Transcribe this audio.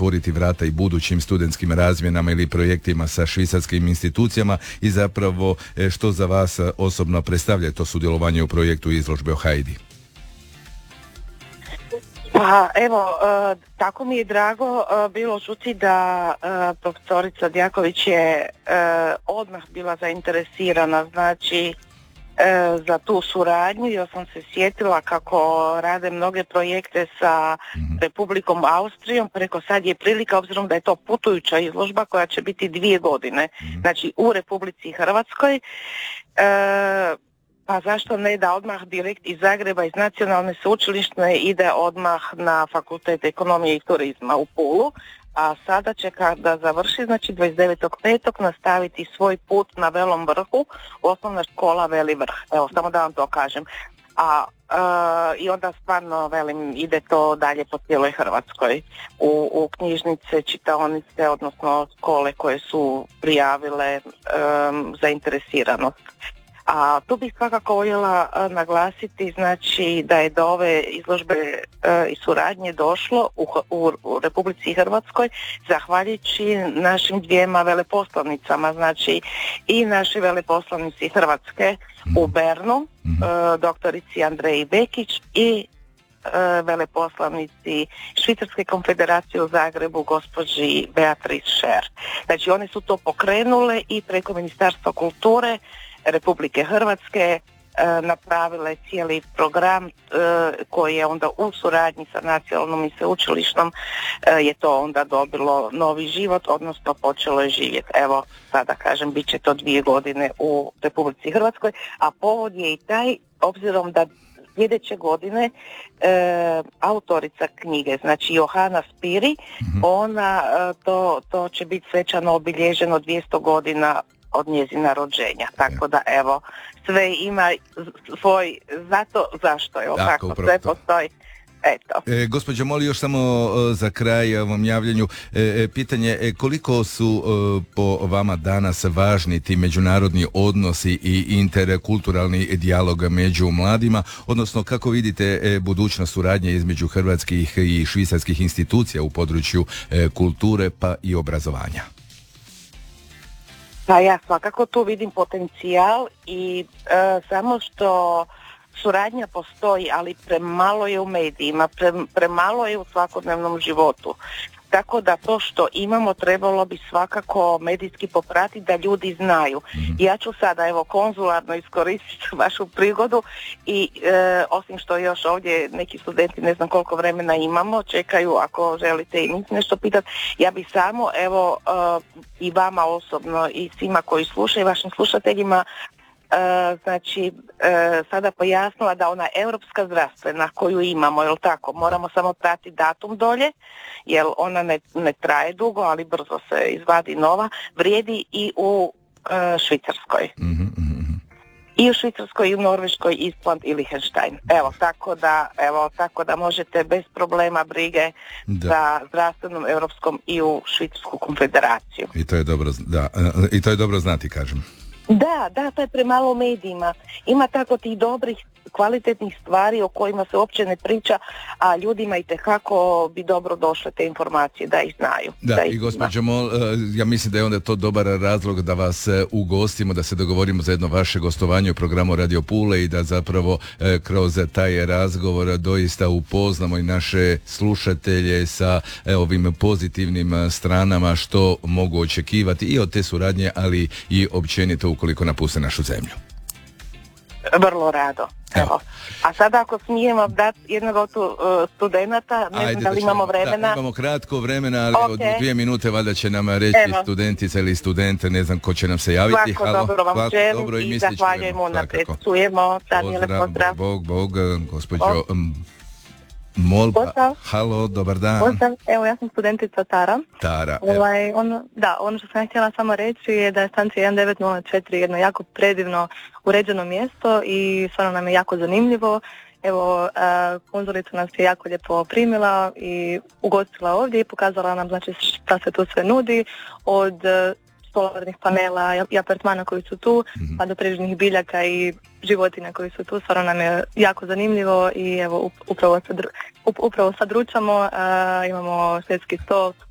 otvoriti vrata i budućim studentskim razmjenama ili projektima sa švicarskim institucijama i zapravo što za vas osobno predstavlja to sudjelovanje u projektu izložbe o Haidi? Pa evo, tako mi je drago bilo čuti da profesorica Djaković je odmah bila zainteresirana, znači za tu suradnju. Ja sam se sjetila kako rade mnoge projekte sa Republikom Austrijom, preko sad je prilika, obzirom da je to putujuća izložba koja će biti 2 godine, znači u Republici Hrvatskoj. Pa zašto ne da odmah direkt iz Zagreba, iz nacionalne sveučilišne ide odmah na Fakultet ekonomije i turizma u Pulu, a sada će kada završi, znači 29.5. nastaviti svoj put na Velom Vrhu, osnovna škola Veli Vrh. Evo, samo da vam to kažem. I onda stvarno, velim, ide to dalje po cijeloj Hrvatskoj. U knjižnice, čitaonice, odnosno škole koje su prijavile zainteresiranost. A tu bih svakako voljela naglasiti, znači da je do ove izložbe i suradnje došlo u Republici Hrvatskoj zahvaljujući našim 2 veleposlanicama, znači i naši veleposlanici Hrvatske u Bernu, doktorici Andreji Bekić, i veleposlanici Švicarske konfederacije u Zagrebu, gospođi Beatrice Scher. Znači one su to pokrenule i preko Ministarstva kulture Republike Hrvatske napravile cijeli program koji je onda u suradnji sa nacionalnom i sveučilišnom je to onda dobilo novi život, odnosno počelo je živjeti. Evo, sada kažem, bit će to 2 godine u Republici Hrvatskoj, a povod je i taj, obzirom da sljedeće godine autorica knjige, znači Johana Spiri, ona to će biti svečano obilježeno 200 godina od njezina rođenja, tako da evo, sve ima svoj zato zašto, evo tako, sve postoji. Eto. Gospođo, molim još samo za kraj ovom javljanju pitanje, koliko su po vama danas važni ti međunarodni odnosi i interkulturalni dijalog među mladima, odnosno kako vidite budućnost suradnje između hrvatskih i švicarskih institucija u području kulture pa i obrazovanja? Pa ja svakako tu vidim potencijal i samo što suradnja postoji, ali premalo je u medijima, premalo je u svakodnevnom životu. Tako da to što imamo trebalo bi svakako medijski popratiti da ljudi znaju. Ja ću sada evo konzularno iskoristiti vašu prigodu i osim što još ovdje neki studenti, ne znam koliko vremena imamo, čekaju ako želite i nešto pitati, ja bi samo evo i vama osobno i svima koji slušaju, vašim slušateljima, znači sada pojasnila da ona europska zdravstvena koju imamo, jel tako, moramo samo pratiti datum dolje, jer ona ne traje dugo, ali brzo se izvadi nova, vrijedi i u Švicarskoj. I u Švicarskoj, i u Norveškoj, Island i Liechtenstein. Tako da možete bez problema brige za zdravstvenom europskom i u Švicarsku konfederaciju. I to je dobro, i to je dobro znati, kažem. Da, to je premalo u medijima. Ima tako tih dobrih, kvalitetnih stvari o kojima se uopće ne priča, a ljudima itekako bi dobro došle te informacije da ih znaju. Da i gospođo Mol, ja mislim da je onda to dobar razlog da vas ugostimo, da se dogovorimo za jedno vaše gostovanje u programu Radio Pule i da zapravo kroz taj razgovor doista upoznamo i naše slušatelje sa ovim pozitivnim stranama što mogu očekivati i od te suradnje, ali i općenito ukoliko napuste našu zemlju. Vrlo rado. Evo. A sada ako smijem vam dati jednog od studenata, ne znam da li imamo vremena. Da, imamo kratko vremena, ali od 2 minute valjda će nam reći studentica ili studente, ne znam ko će nam se javiti. Svako dobro vam želim i zahvaljujemo naprijed. Čujemo, Daniele, pozdrav. Bog, gospođo Molba. Halo, dobar dan. Pozdrav, evo ja sam studentica Tara. Ono što sam htjela samo reći je da je stancija 1904 jedno jako predivno uređeno mjesto i stvarno nam je jako zanimljivo. Evo, konzulica nas je jako lijepo primila i ugostila ovdje i pokazala nam znači šta se tu sve nudi, od solarnih panela i apartmana koji su tu, pa do prirodnih biljaka i životinja koji su tu. Stvarno nam je jako zanimljivo i evo upravo sad ručamo, imamo švedski stol,